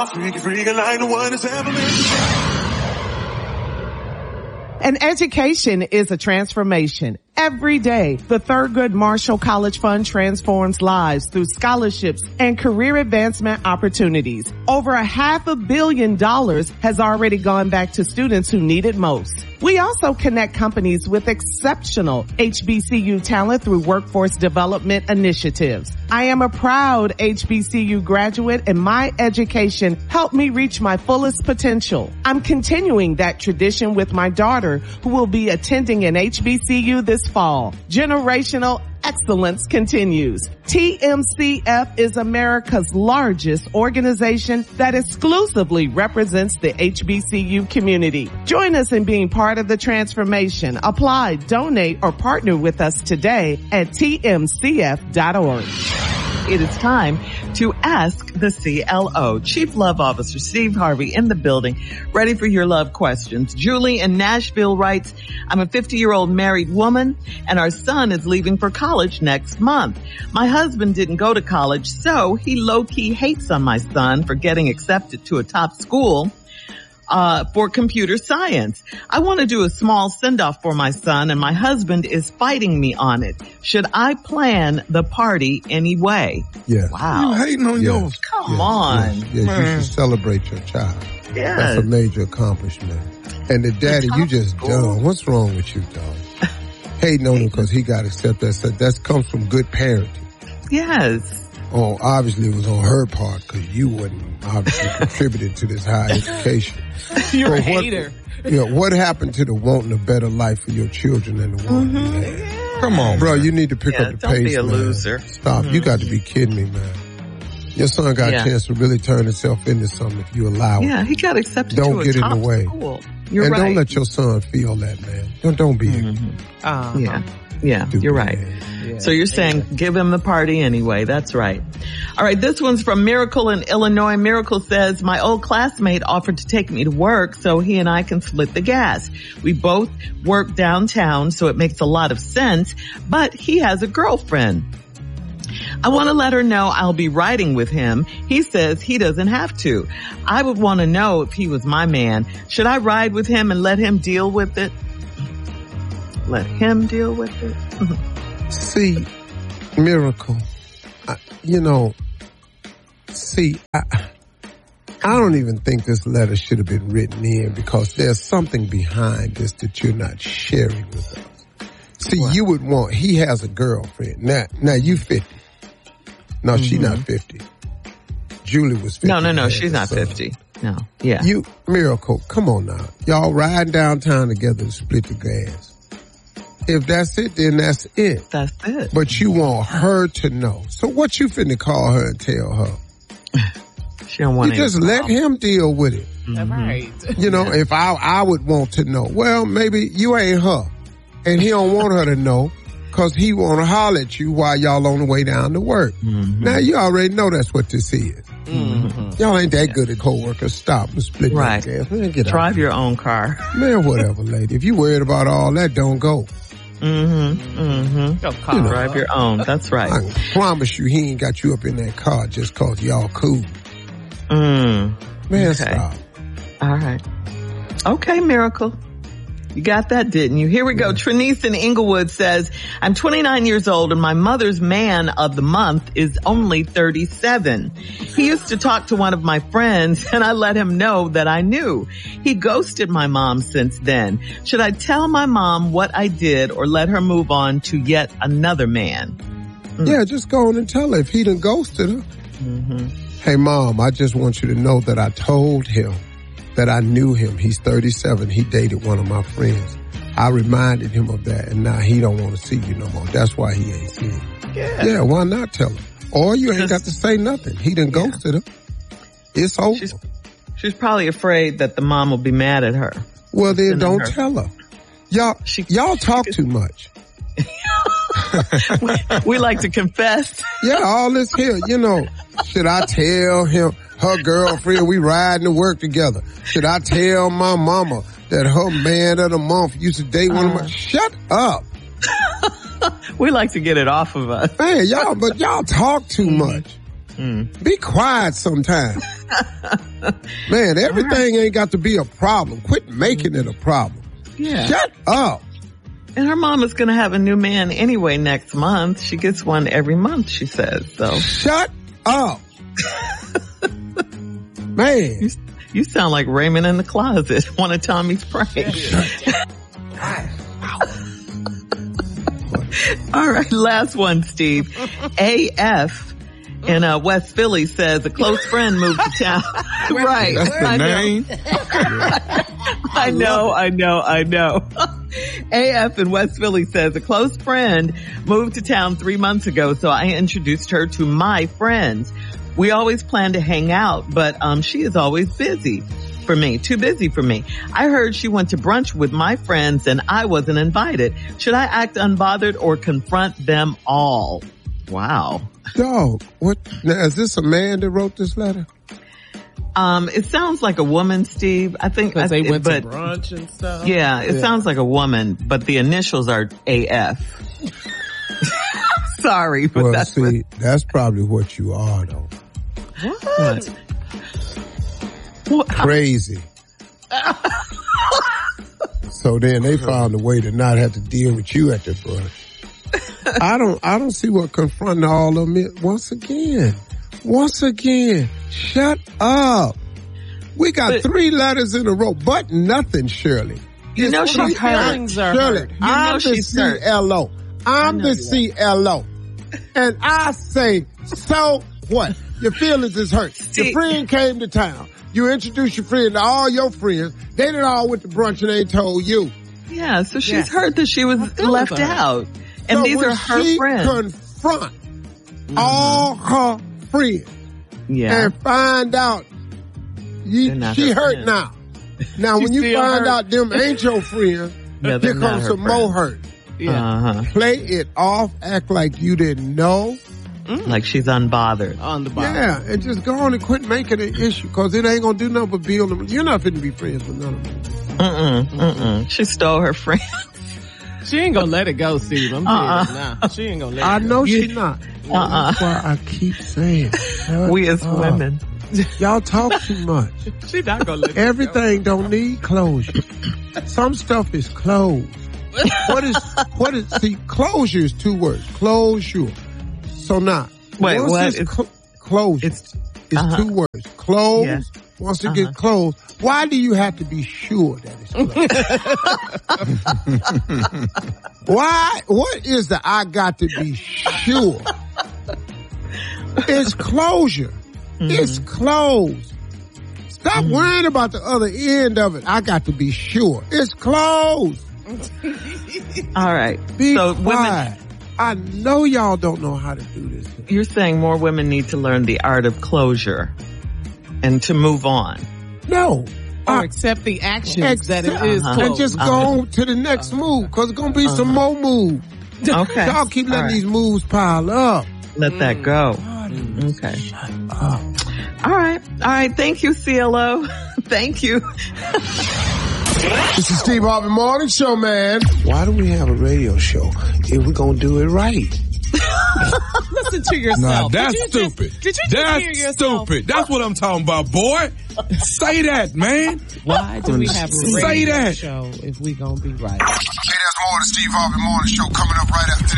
freaking like the one that's ever been. An education is a transformation. Every day, the Thurgood Marshall College Fund transforms lives through scholarships and career advancement opportunities. Over $500 million has already gone back to students who need it most. We also connect companies with exceptional HBCU talent through workforce development initiatives. I am a proud HBCU graduate, and my education helped me reach my fullest potential. I'm continuing that tradition with my daughter, who will be attending an HBCU this fall. Generational excellence continues. TMCF is America's largest organization that exclusively represents the HBCU community. Join us in being part of the transformation. Apply, donate, or partner with us today at tmcf.org. It is time to ask the CLO. Chief Love Officer Steve Harvey in the building, ready for your love questions. Julie in Nashville writes, I'm a 50-year-old married woman, and our son is leaving for college next month. My husband didn't go to college, so he low-key hates on my son for getting accepted to a top school for computer science. I want to do a small send-off for my son, and my husband is fighting me on it. Should I plan the party anyway? Yes. Wow. You hating on yours? Come on. Yes, you should celebrate your child. Yes. That's a major accomplishment. And the daddy, you just dumb. What's wrong with you, dog? Hating on him because he got accepted. That comes from good parenting. Yes. Oh, obviously it was on her part because you wasn't obviously contributing to this high education. You're a hater. What happened to the wanting a better life for your children and the one you had? Come on, bro. You need to pick up the don't pace, be a man. loser. Stop. You got to be kidding me, man. Your son got a chance to really turn himself into something if you allow him. Yeah, he got accepted to Don't a get in top the way. school. You're and right. don't let your son feel that, man. Don't be. Yeah, you're right. Yeah. So you're saying give him the party anyway. That's right. All right, this one's from Miracle in Illinois. Miracle says, my old classmate offered to take me to work so he and I can split the gas. We both work downtown, so it makes a lot of sense, but he has a girlfriend. I want to let her know I'll be riding with him. He says he doesn't have to. I would want to know if he was my man. Should I ride with him and let him deal with it? Let him deal with it? See, Miracle, I don't even think this letter should have been written in because there's something behind this that you're not sharing with us. See, what? You would want, he has a girlfriend. Now you 50. No, she's not 50. Julie was 50. No, she's not 50. No, yeah. You, Miracle, come on now. Y'all riding downtown together to split the gas. If that's it, then that's it. That's it. But you want her to know. So what you finna call her and tell her? She don't want you just let him deal with it. Right. If I would want to know, well, maybe you ain't her. And he don't want her to know because he want to holler at you while y'all on the way down to work. Now, you already know that's what this is. Y'all ain't that good at co-workers. Stop and split that gas. Man, get Drive your own car. Man, whatever, lady. If you worried about all that, don't go. Drive your own. That's right. I promise you he ain't got you up in that car just cause y'all cool. Man, stop. All right. Okay, Miracle. You got that, didn't you? Here we go. Trinice in Inglewood says, I'm 29 years old and my mother's man of the month is only 37. He used to talk to one of my friends and I let him know that I knew. He ghosted my mom since then. Should I tell my mom what I did or let her move on to yet another man? Yeah, just go on and tell her if he done ghosted her. Hey, Mom, I just want you to know that I told him that I knew him. He's 37. He dated one of my friends. I reminded him of that, and now he don't want to see you no more. That's why he ain't seen you. Yeah, why not tell him? Or you ain't got to say nothing. He done ghosted her. It's over. She's probably afraid that the mom will be mad at her. Well, then don't tell her. Y'all talk too much. we like to confess. Yeah, all this here, should I tell him, her girlfriend, we riding to work together? Should I tell my mama that her man of the month used to date one of my... Shut up. We like to get it off of us. Man, y'all talk too much. Be quiet sometimes. Man, everything ain't got to be a problem. Quit making it a problem. Yeah. Shut up. And her mom is going to have a new man anyway next month. She gets one every month, she says. So shut up. Man. You sound like Raymond in the Closet, one of Tommy's pranks. All right, last one, Steve. AF in West Philly says a close friend moved to town. Right. That's the name. I know. AF in West Philly says a close friend moved to town 3 months ago, so I introduced her to my friends. We always plan to hang out, but she is always busy for me, too busy for me. I heard she went to brunch with my friends and I wasn't invited. Should I act unbothered or confront them all? Wow. Dog, what? Now, is this a man that wrote this letter? It sounds like a woman, Steve. I think because they went to brunch and stuff. Yeah, it sounds like a woman, but the initials are AF. Sorry, but well, that's probably what you are, though. What? Crazy. So then they found a way to not have to deal with you at the brunch. I don't see what confronting all of them is. Once again, shut up. We got 3 letters in a row, but nothing, Shirley. You know she's hurt. Shirley, I'm the CLO. I'm the CLO. And I say, so what? Your feelings is hurt. Your friend came to town. You introduced your friend to all your friends. They done all went to brunch and they told you. Yeah, so she's hurt that she was left out. And so these are her friends. Confront all her friends. Yeah. And find out she hurt friend. Now when you find out them ain't your friends, here comes some more hurt. Yeah. Play it off, act like you didn't know. Like she's unbothered. Yeah, and just go on and quit making it an issue, because it ain't gonna do nothing but build them. You're not fitting to be friends with none of them. She stole her friend. She ain't gonna let it go, Steve. I'm telling you now. She ain't gonna let it go. I know she's not. That's why I keep saying. We as women. Y'all talk too much. She's not gonna let it Everything don't need closure. Some stuff is closed. See, closure is 2 words. Closure. So now, wait, what? Closure. It's 2 words. Close. Yeah. Once it gets closed, why do you have to be sure that it's closed? Why? What is the I got to be sure? It's closure. It's closed. Stop worrying about the other end of it. I got to be sure. It's closed. All right. Be quiet. Women, I know y'all don't know how to do this. You're saying more women need to learn the art of closure and to move on. No. Or accept the actions that it is closed. And just go on to the next move, because it's going to be some more moves. Okay. Y'all keep letting these moves pile up. Let that go. Okay. Shut up. All right. Thank you, CLO. Thank you. This is Steve Harvey Morning Show, man. Why do we have a radio show if we're going to do it right? Listen to yourself. Nah, that's stupid. Did you just hear yourself? Stupid. That's what I'm talking about, boy. Say that, man. Why do we have a radio show if we gonna be right? Hey, there's more of the Steve Harvey Morning Show coming up right after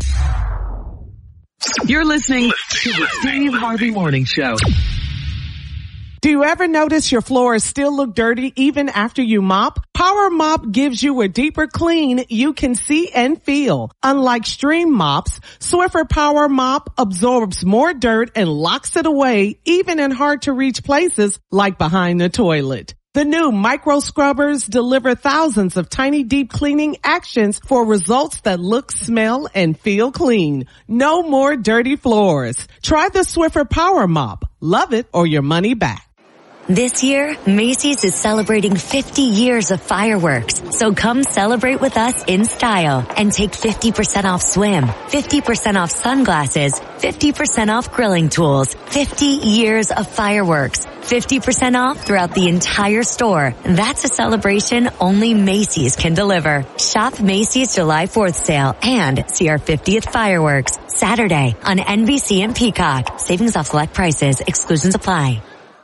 this. You're listening to the Steve Harvey Morning Show. Do you ever notice your floors still look dirty even after you mop? Power Mop gives you a deeper clean you can see and feel. Unlike Stream mops, Swiffer Power Mop absorbs more dirt and locks it away even in hard to reach places like behind the toilet. The new micro scrubbers deliver thousands of tiny deep cleaning actions for results that look, smell, and feel clean. No more dirty floors. Try the Swiffer Power Mop. Love it or your money back. This year, Macy's is celebrating 50 years of fireworks. So come celebrate with us in style and take 50% off swim, 50% off sunglasses, 50% off grilling tools, 50 years of fireworks, 50% off throughout the entire store. That's a celebration only Macy's can deliver. Shop Macy's July 4th sale and see our 50th fireworks Saturday on NBC and Peacock. Savings off select prices. Exclusions apply.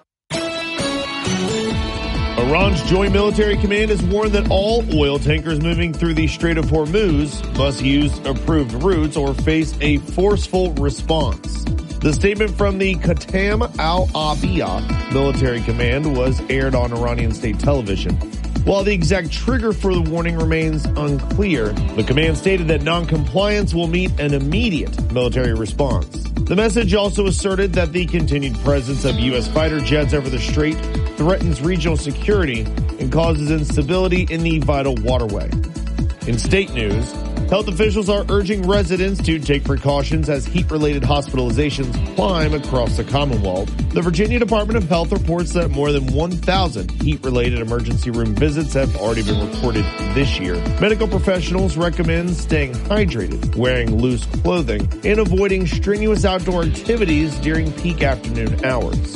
Iran's Joint Military Command has warned that all oil tankers moving through the Strait of Hormuz must use approved routes or face a forceful response. The statement from the Qatam al-Abiya Military Command was aired on Iranian state television. While the exact trigger for the warning remains unclear, the command stated that noncompliance will meet an immediate military response. The message also asserted that the continued presence of U.S. fighter jets over the strait threatens regional security and causes instability in the vital waterway. In state news, health officials are urging residents to take precautions as heat-related hospitalizations climb across the Commonwealth. The Virginia Department of Health reports that more than 1,000 heat-related emergency room visits have already been reported this year. Medical professionals recommend staying hydrated, wearing loose clothing, and avoiding strenuous outdoor activities during peak afternoon hours.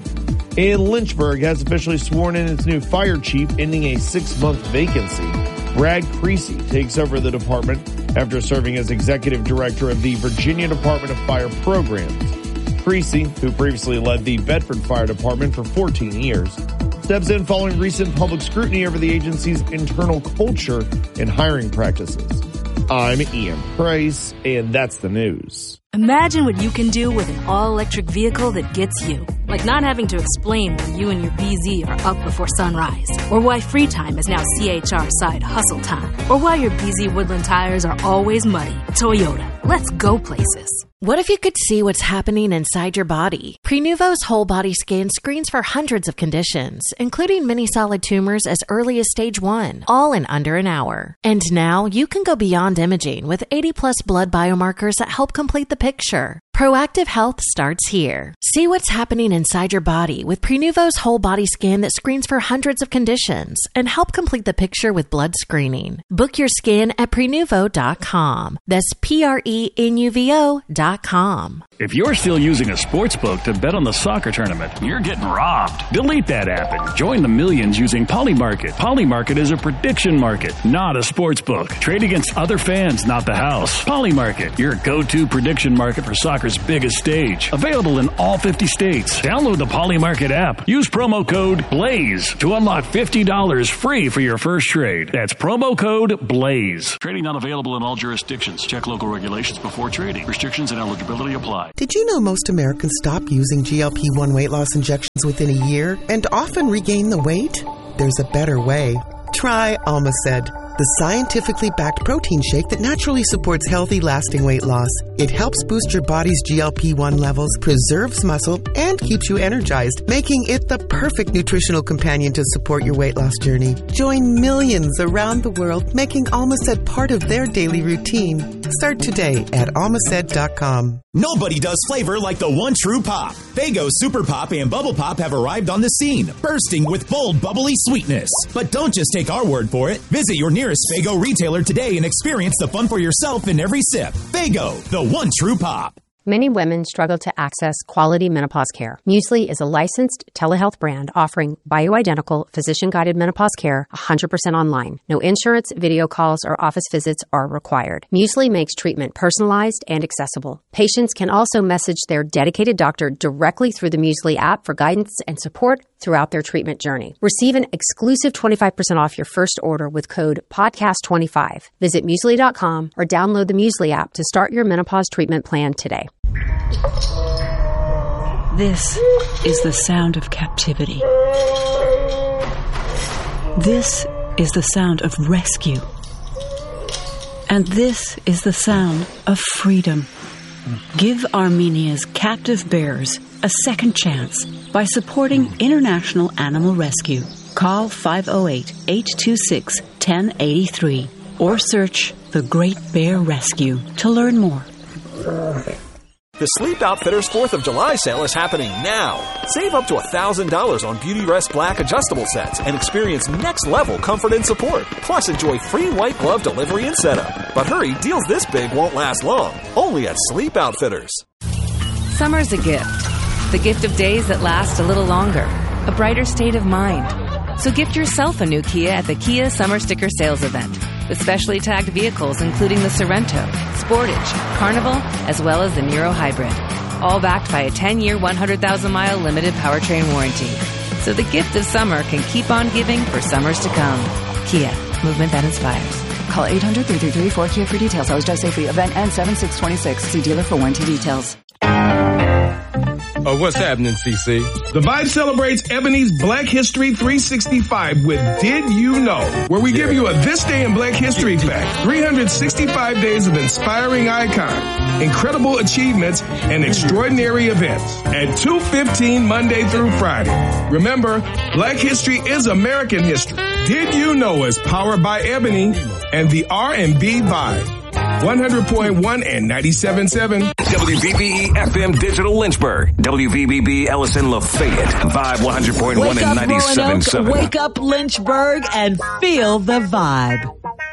And Lynchburg has officially sworn in its new fire chief, ending a 6-month vacancy. Brad Creasy takes over the department after serving as executive director of the Virginia Department of Fire Programs. Creasy, who previously led the Bedford Fire Department for 14 years, steps in following recent public scrutiny over the agency's internal culture and hiring practices. I'm Ian Price, and that's the news. Imagine what you can do with an all-electric vehicle that gets you. Like not having to explain why you and your BZ are up before sunrise. Or why free time is now CHR side hustle time. Or why your BZ Woodland tires are always muddy. Toyota. Let's go places. What if you could see what's happening inside your body? Prenuvo's whole body scan screens for hundreds of conditions, including many solid tumors as early as stage 1, all in under an hour. And now you can go beyond imaging with 80+ blood biomarkers that help complete the picture. Proactive health starts here. See what's happening inside your body with Prenuvo's whole body scan that screens for hundreds of conditions and help complete the picture with blood screening. Book your scan at Prenuvo.com. That's Prenuvo.com. If you're still using a sports book to bet on the soccer tournament, you're getting robbed. Delete that app and join the millions using Polymarket. Polymarket is a prediction market, not a sports book. Trade against other fans, not the house. Polymarket, your go-to prediction market for soccer's biggest stage. Available in all 50 states. Download the Polymarket app. Use promo code BLAZE to unlock $50 free for your first trade. That's promo code BLAZE. Trading not available in all jurisdictions. Check local regulations before trading. Restrictions and eligibility apply. Did you know most Americans stop using GLP-1 weight loss injections within a year and often regain the weight? There's a better way. Try Almaced, the scientifically backed protein shake that naturally supports healthy, lasting weight loss. It helps boost your body's GLP-1 levels, preserves muscle, and keeps you energized, making it the perfect nutritional companion to support your weight loss journey. Join millions around the world, making Almaced part of their daily routine. Start today at almaced.com. Nobody does flavor like the one true pop. Faygo Super Pop and Bubble Pop have arrived on the scene, bursting with bold, bubbly sweetness. But don't just take our word for it. Visit your nearest Faygo retailer today and experience the fun for yourself in every sip. Faygo, the one true pop. Many women struggle to access quality menopause care. Muesli is a licensed telehealth brand offering bioidentical, physician-guided menopause care 100% online. No insurance, video calls, or office visits are required. Muesli makes treatment personalized and accessible. Patients can also message their dedicated doctor directly through the Muesli app for guidance and support throughout their treatment journey. Receive an exclusive 25% off your first order with code PODCAST25. Visit Muesli.com or download the Muesli app to start your menopause treatment plan today. This is the sound of captivity. This is the sound of rescue. And this is the sound of freedom. Give Armenia's captive bears a second chance by supporting International Animal Rescue. Call 508-826-1083 or search The Great Bear Rescue to learn more. The Sleep Outfitters 4th of July sale is happening now. Save up to $1,000 on Beautyrest Black adjustable sets and experience next-level comfort and support. Plus, enjoy free white glove delivery and setup. But hurry, deals this big won't last long. Only at Sleep Outfitters. Summer's a gift. The gift of days that last a little longer. A brighter state of mind. So gift yourself a new Kia at the Kia Summer Sticker Sales Event. with specially tagged vehicles including the Sorrento, Sportage, Carnival, as well as the Niro Hybrid. All backed by a 10-year, 100,000-mile limited powertrain warranty. So the gift of summer can keep on giving for summers to come. Kia, movement that inspires. Call 800-333-4KIA for details. Always drive safely. Event ends 7/6/26. See dealer for warranty details. Oh, what's happening, CC? The Vibe celebrates Ebony's Black History 365 with Did You Know? Where we give you a This Day in Black History fact. 365 days of inspiring icons, incredible achievements, and extraordinary events. At 2:15 Monday through Friday. Remember, Black History is American history. Did You Know is powered by Ebony and the R&B Vibe. 100.1 and 97.7. WVBE FM Digital Lynchburg. WVBB Ellison Lafayette. Vibe 100.1 and 97.7. Wake up Lynchburg and feel the vibe.